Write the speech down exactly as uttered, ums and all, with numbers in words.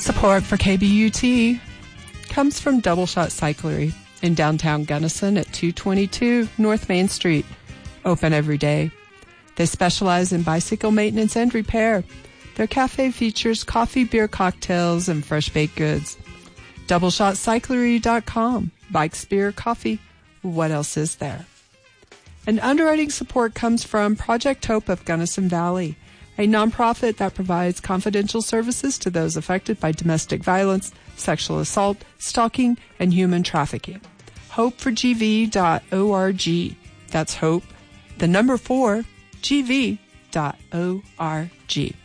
Support for K B U T comes from Double Shot Cyclery in downtown Gunnison at two twenty-two North Main Street. Open every day. They specialize in bicycle maintenance and repair. Their cafe features coffee, beer, cocktails, and fresh baked goods. double shot cyclery dot com. Bikes, beer, coffee. What else is there? And underwriting support comes from Project Hope of Gunnison Valley, a nonprofit that provides confidential services to those affected by domestic violence, sexual assault, stalking, and human trafficking. hope for g v dot org. That's hope, the number four, g v dot org.